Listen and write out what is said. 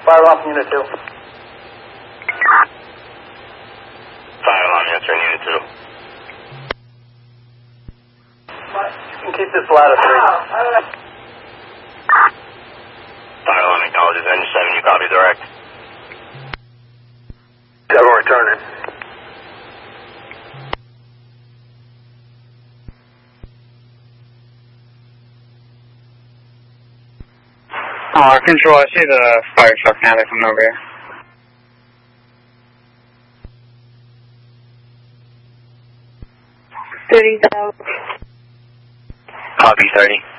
Fire alarm from Unit 2. Fire alarm, answering Unit 2. You can keep this ladder 3. Fire alarm acknowledges engine 7, you copy direct. 7 returning. Control, I see the fire truck now. They're coming over here. 30,000. Copy 30.